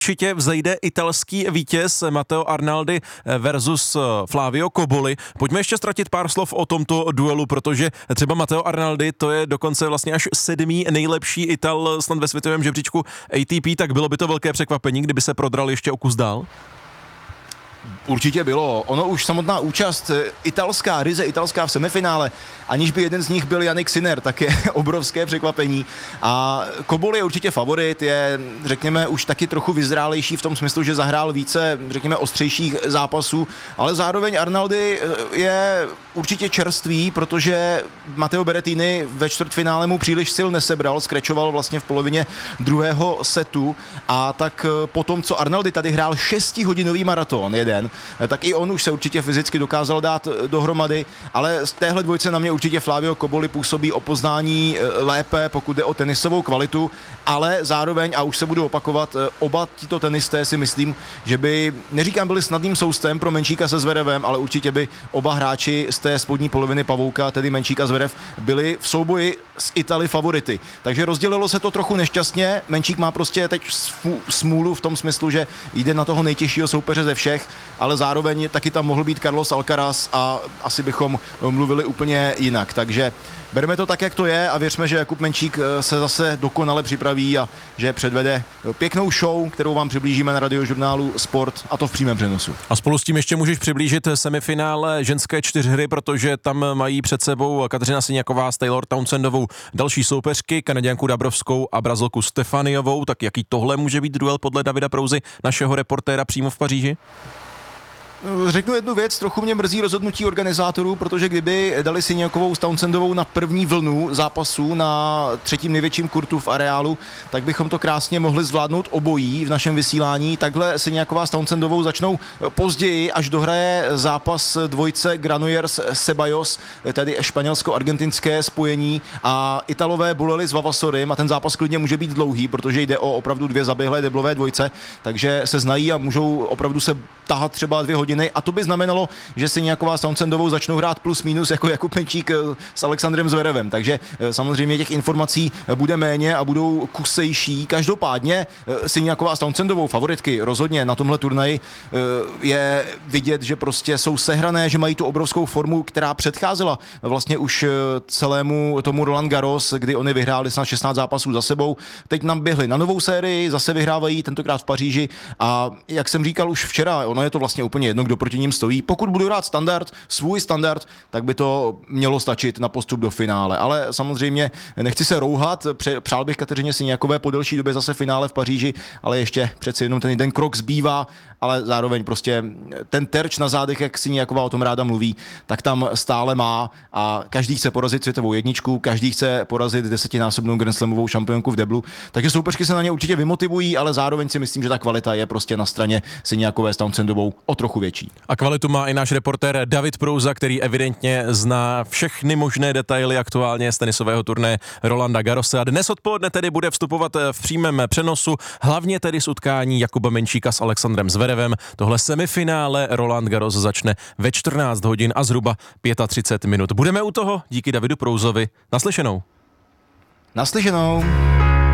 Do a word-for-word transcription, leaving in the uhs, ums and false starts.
určitě vzejde italský vítěz Matteo Arnaldi versus Flavio Cobolli. Pojďme ještě ztratit pár slov o tomto duelu, protože třeba Matteo Arnaldi, to je dokonce vlastně až sedmý nejlepší Ital snad ve světovém žebříčku A T P, tak bylo by to velké překvapení, kdyby se prodral ještě o kus dál? Určitě bylo. Ono už samotná účast italská, ryze italská v semifinále, aniž by jeden z nich byl Jannik Sinner, tak je obrovské překvapení. A Cobolli je určitě favorit, je, řekněme, už taky trochu vyzrálejší v tom smyslu, že zahrál více, řekněme, ostřejších zápasů, ale zároveň Arnaldi je určitě čerstvý, protože Matteo Berrettini ve čtvrtfinále mu příliš sil nesebral, skrečoval vlastně v polovině druhého setu a tak po tom, co Arnaldi tady hrál šestihodinový maraton jeden, tak i on už se určitě fyzicky dokázal dát dohromady, ale z téhle dvojce na mě určitě Flavio Cobolli působí o poznání lépe, pokud jde o tenisovou kvalitu, ale zároveň, a už se budu opakovat, oba tito tenisté si myslím, že by, neříkám, byli snadným soustem pro Menčíka se Zverevem, ale určitě by oba hráči z té spodní poloviny pavouka, tedy Menčík a Zverev, byli v souboji s Italy favority. Takže rozdělilo se to trochu nešťastně. Menčík má prostě teď smůlu v tom smyslu, že jde na toho nejtěžšího soupeře ze všech, ale zároveň taky tam mohl být Carlos Alcaraz a asi bychom mluvili úplně jinak. Takže bereme to tak, jak to je a věřme, že Jakub Menčík se zase dokonale připraví a že předvede pěknou show, kterou vám přiblížíme na Radiožurnálu Sport, a to v přímém přenosu. A spolu s tím ještě můžeš přiblížit semifinále ženské čtyřhry, protože tam mají před sebou Kateřina Siniaková s Taylor Townsendovou další soupeřky, Kanaďanku Dabrovskou a Brazilku Stefaniovou. Tak jaký tohle může být duel podle Davida Prouzy, našeho reportéra přímo v Paříži? Řeknu jednu věc, trochu mě mrzí rozhodnutí organizátorů, protože kdyby dali Siniakovou s Townsendovou na první vlnu zápasů na třetím největším kurtu v areálu, tak bychom to krásně mohli zvládnout obojí v našem vysílání. Takhle Siniaková s Townsendovou začnou později, až dohraje zápas dvojce Granollers Ceballos, tedy španělsko-argentinské spojení, a Italové Bulelli s Vavasorem, a ten zápas klidně může být dlouhý, protože jde o opravdu dvě zaběhlé deblové dvojce, takže se znají a můžou opravdu se tahat třeba dvě hodiny, a to by znamenalo, že Siniaková s Townsendovou začnou hrát plus minus jako Jakub Menčík s Alexandrem Zverevem. Takže samozřejmě těch informací bude méně a budou kusejší. Každopádně Siniaková s Townsendovou favoritky rozhodně na tomhle turnaji je vidět, že prostě jsou sehrané, že mají tu obrovskou formu, která předcházela vlastně už celému tomu Roland Garros, kdy oni vyhráli snad šestnáct zápasů za sebou. Teď nám běhli na novou sérii, zase vyhrávají, tentokrát v Paříži, a jak jsem říkal už včera, ono je to vlastně úplně jedno, kdo proti ním stojí. Pokud budu hrát standard, svůj standard, tak by to mělo stačit na postup do finále. Ale samozřejmě nechci se rouhat, přál bych Kateřině Siniakové po delší době zase finále v Paříži, ale ještě přeci jenom ten jeden krok zbývá, ale zároveň prostě ten terč na zádech, jak Siniaková o tom ráda mluví, tak tam stále má, a každý chce porazit světovou jedničku, každý chce porazit desetinásobnou Grand Slamovou šampionku v deblu, takže soupeřky se na ně určitě vymotivují, ale zároveň si myslím, že ta kvalita je prostě na straně Siniakové s Townsendovou o trochu větší. A kvalitu má i náš reportér David Prouza, který evidentně zná všechny možné detaily aktuálně z tenisového turnaje Rolanda Garrose. A dnes odpoledne tedy bude vstupovat v přímém přenosu, hlavně tedy z utkání Jakuba Menčíka s Alexandrem Zverevem. Tohle semifinále Roland Garros začne ve čtrnáct hodin a zhruba třicet pět minut. Budeme u toho díky Davidu Prouzovi. Naslyšenou. Naslyšenou.